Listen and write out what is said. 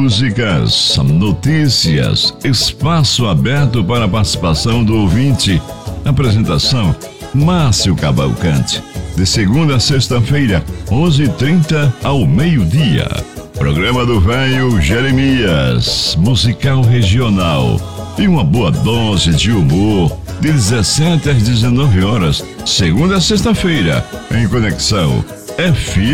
músicas, notícias, espaço aberto para a participação do ouvinte. Apresentação: Márcio Cavalcante. De segunda a sexta-feira, 11h30 ao meio-dia. Programa do Velho Jeremias, musical regional. E uma boa dose de humor, de 17 às 19 horas, segunda a sexta-feira, em Conexão FM.